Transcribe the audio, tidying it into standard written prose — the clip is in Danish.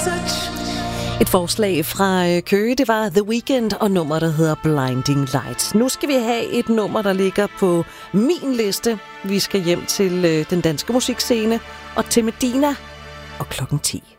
Et forslag fra Køge, det var The Weeknd og nummer, der hedder Blinding Lights. Nu skal vi have et nummer, der ligger på min liste. Vi skal hjem til den danske musikscene og til Medina og klokken 10.